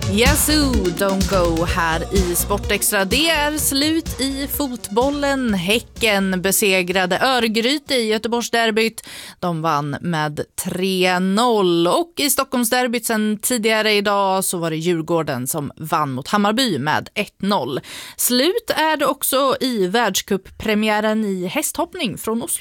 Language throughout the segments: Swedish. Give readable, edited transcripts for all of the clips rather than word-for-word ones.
Yazoo, don't go här i Sportextra. Det är slut i fotbollen. Häcken besegrade Örgryte i Göteborgsderbyt. De vann med 3-0. Och i Stockholmsderbyt sen tidigare idag så var det Djurgården som vann mot Hammarby med 1-0. Slut är det också i världscuppremiären i hästhoppning från Oslo.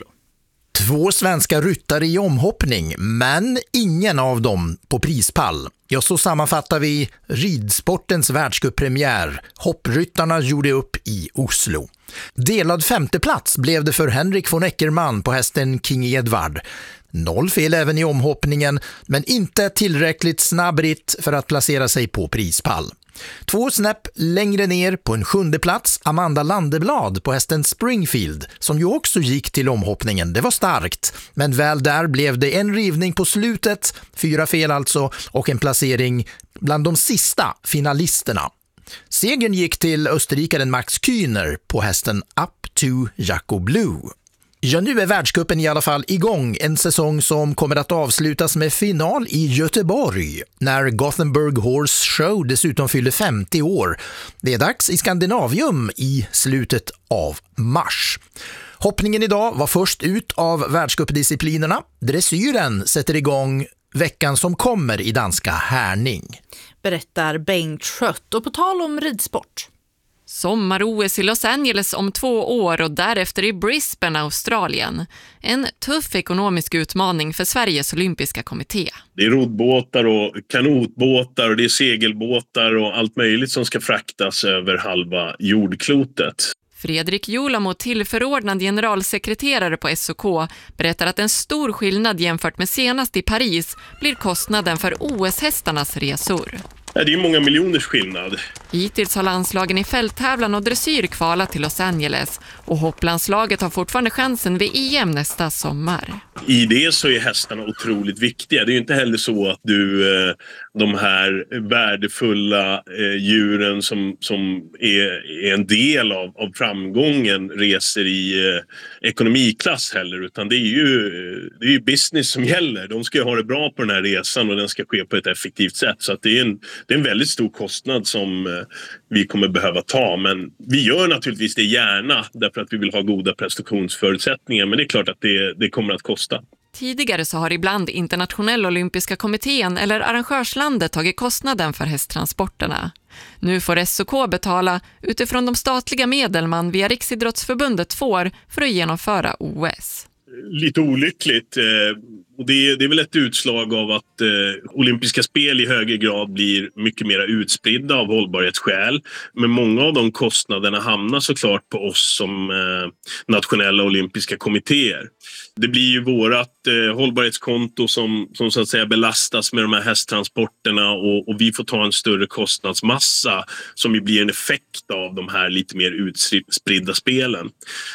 2 svenska ryttare i omhoppning, men ingen av dem på prispall. Ja, så sammanfattar vi ridsportens världscuppremiär. Hoppryttarna gjorde upp i Oslo. Delad 5:e plats blev det för Henrik von Eckermann på hästen King Edward. 0 fel även i omhoppningen, men inte tillräckligt snabb ritt för att placera sig på prispall. 2 snäpp längre ner på en 7:e plats Amanda Landeblad på hästen Springfield, som ju också gick till omhoppningen. Det var starkt, men väl där blev det en rivning på slutet, 4 fel alltså, och en placering bland de sista finalisterna. Segern gick till österrikaren Max Kühner på hästen Up to Jaco Blue. Ja, nu är världscupen i alla fall igång, en säsong som kommer att avslutas med final i Göteborg när Gothenburg Horse Show dessutom fyller 50 år. Det är dags i Skandinavium i slutet av mars. Hoppningen idag var först ut av världscupdisciplinerna. Dressyren sätter igång veckan som kommer i danska Härning. Berättar Bengt Schött. Och på tal om ridsport. Sommar-OS i Los Angeles om 2 år och därefter i Brisbane, Australien. En tuff ekonomisk utmaning för Sveriges olympiska kommitté. Det är roddbåtar och kanotbåtar och det är segelbåtar och allt möjligt som ska fraktas över halva jordklotet. Fredrik Julamo, tillförordnad generalsekreterare på SOK, berättar att en stor skillnad jämfört med senast i Paris blir kostnaden för OS-hästarnas resor. Det är många miljoners skillnad. Hittills har landslagen i fälttävlan och dressyr kvalat till Los Angeles och hopplandslaget har fortfarande chansen vid EM nästa sommar. I det så är hästarna otroligt viktiga. Det är ju inte heller så att de här värdefulla djuren som är en del av framgången reser i ekonomiklass heller, utan det är ju business som gäller. De ska ju ha det bra på den här resan och den ska ske på ett effektivt sätt, så att det är en väldigt stor kostnad som vi kommer behöva ta, men vi gör naturligtvis det gärna därför att vi vill ha goda prestationsförutsättningar, men det är klart att det kommer att kosta. Tidigare så har ibland Internationella olympiska kommittén eller arrangörslandet tagit kostnaden för hästtransporterna. Nu får SOK betala utifrån de statliga medel man via Riksidrottsförbundet får för att genomföra OS. Lite olyckligt. Och det är väl ett utslag av att olympiska spel i högre grad blir mycket mer utspridda av hållbarhetsskäl. Men många av de kostnaderna hamnar såklart på oss som nationella olympiska kommittéer. Det blir ju vårat hållbarhetskonto som så att säga belastas med de här hästtransporterna och vi får ta en större kostnadsmassa som ju blir en effekt av de här lite mer utspridda spelen.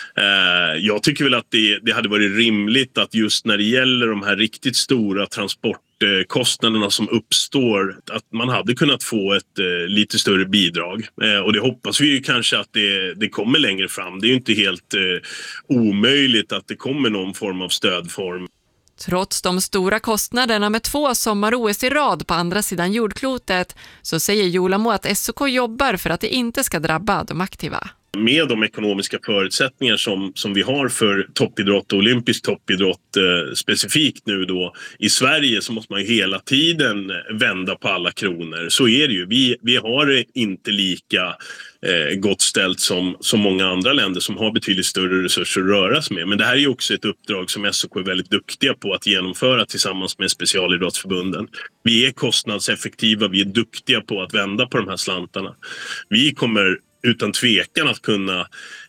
Jag tycker väl att det hade varit rimligt att just när det gäller de här riktigt stora transportkostnaderna som uppstår, att man hade kunnat få ett lite större bidrag. Och det hoppas vi ju kanske att det kommer längre fram. Det är ju inte helt omöjligt att det kommer någon form av stödform. Trots de stora kostnaderna med 2 sommar-OS i rad på andra sidan jordklotet så säger Julamo att SOK jobbar för att det inte ska drabba de aktiva. Med de ekonomiska förutsättningar som vi har för toppidrott och olympisk toppidrott specifikt nu då i Sverige, så måste man ju hela tiden vända på alla kronor. Så är det ju. Vi har det inte lika gott ställt som många andra länder som har betydligt större resurser att röra sig med. Men det här är ju också ett uppdrag som SOK är väldigt duktiga på att genomföra tillsammans med specialidrottsförbunden. Vi är kostnadseffektiva, vi är duktiga på att vända på de här slantarna. Vi kommer utan tvekan att kunna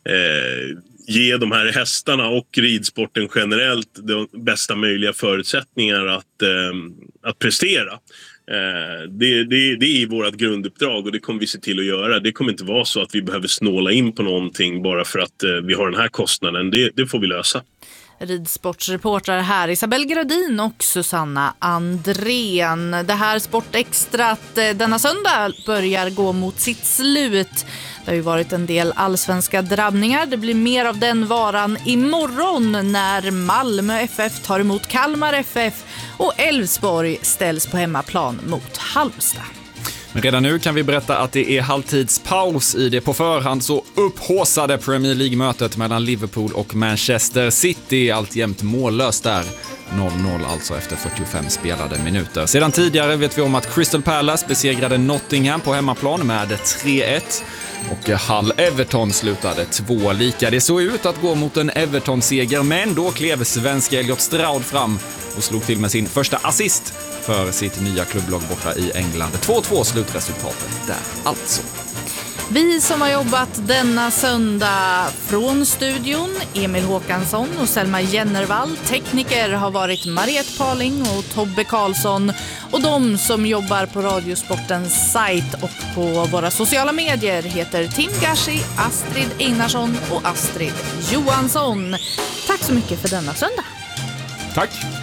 ge de här hästarna och ridsporten generellt de bästa möjliga förutsättningar att prestera. Det är vårt grunduppdrag och det kommer vi se till att göra. Det kommer inte vara så att vi behöver snåla in på någonting bara för att vi har den här kostnaden. Det får vi lösa. Ridsportsreportrar här Isabel Gradin och Susanna Andrén. Det här Sportextrat denna söndag börjar gå mot sitt slut. Det har ju varit en del allsvenska drabbningar. Det blir mer av den varan imorgon när Malmö FF tar emot Kalmar FF och Elfsborg ställs på hemmaplan mot Halmstad. Men redan nu kan vi berätta att det är halvtidspaus i det på förhand så upphaussade Premier League-mötet mellan Liverpool och Manchester City, alltjämt mållöst där. 0-0 alltså efter 45 spelade minuter. Sedan tidigare vet vi om att Crystal Palace besegrade Nottingham på hemmaplan med 3-1 och Hull Everton slutade 2-2. Det såg ut att gå mot en Everton-seger, men då klev svenska Elliot Stroud fram och slog till med sin första assist för sitt nya klubblag borta i England. 2-2 slutresultatet där alltså. Vi som har jobbat denna söndag från studion, Emil Håkansson och Selma Jennervall. Tekniker har varit Mariette Paling och Tobbe Karlsson. Och de som jobbar på Radiosportens sajt och på våra sociala medier heter Tim Gashi, Astrid Einarsson och Astrid Johansson. Tack så mycket för denna söndag. Tack.